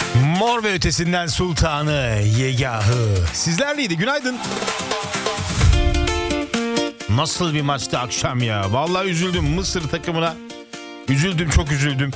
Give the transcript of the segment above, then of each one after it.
Mor ve ötesinden sultanı yegahı sizlerleydi. Günaydın. Nasıl bir maçtı akşam ya. Vallahi üzüldüm Mısır takımına. Üzüldüm, çok üzüldüm.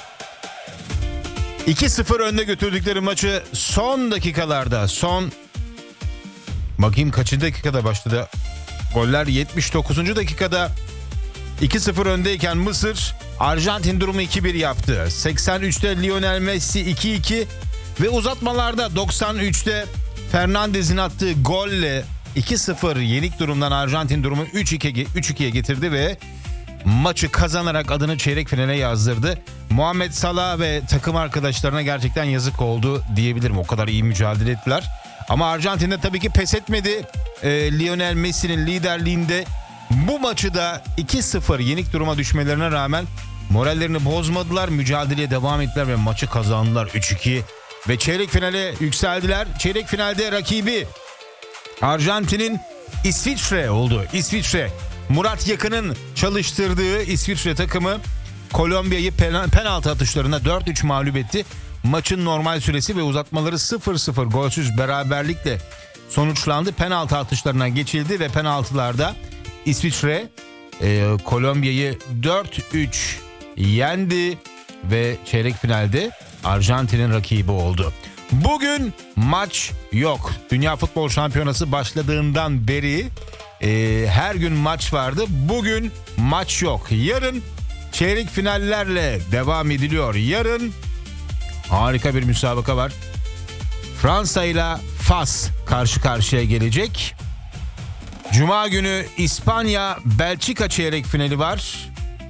2-0 önde götürdükleri maçı son dakikalarda, bakayım kaçıncı dakikada başladı goller, 79. dakikada 2-0 öndeyken Mısır Arjantin durumu 2-1 yaptı. 83'te Lionel Messi 2-2 ve uzatmalarda 93'te Fernandez'in attığı golle 2-0 yenik durumdan Arjantin durumu 3-2'ye getirdi ve maçı kazanarak adını çeyrek finale yazdırdı. Muhammed Salah ve takım arkadaşlarına gerçekten yazık oldu diyebilirim. O kadar iyi mücadele ettiler. Ama Arjantin de tabii ki pes etmedi. Lionel Messi'nin liderliğinde bu maçı da 2-0 yenik duruma düşmelerine rağmen morallerini bozmadılar. Mücadeleye devam ettiler ve maçı kazandılar 3-2. Ve çeyrek finale yükseldiler. Çeyrek finalde rakibi Arjantin'in İsviçre oldu. İsviçre. Murat Yakın'ın çalıştırdığı İsviçre takımı Kolombiya'yı penaltı atışlarında 4-3 mağlup etti. Maçın normal süresi ve uzatmaları 0-0 golsüz beraberlikle sonuçlandı. Penaltı atışlarına geçildi ve penaltılarda İsviçre Kolombiya'yı 4-3 yendi ve çeyrek finalde Arjantin'in rakibi oldu. Bugün maç yok. Dünya Futbol Şampiyonası başladığından beri her gün maç vardı. Bugün maç yok. Yarın çeyrek finallerle devam ediliyor. Yarın harika bir müsabaka var. Fransa ile Fas karşı karşıya gelecek. Cuma günü İspanya-Belçika çeyrek finali var.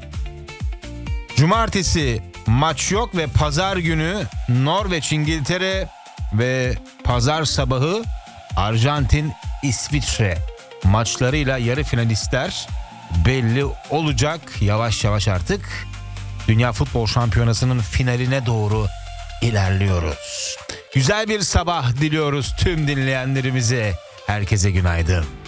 Cumartesi maç yok ve pazar günü Norveç-İngiltere ve pazar sabahı Arjantin-İsviçre maçlarıyla yarı finalistler belli olacak. Yavaş yavaş artık Dünya Futbol Şampiyonası'nın finaline doğru ilerliyoruz. Güzel bir sabah diliyoruz tüm dinleyenlerimize. Herkese günaydın.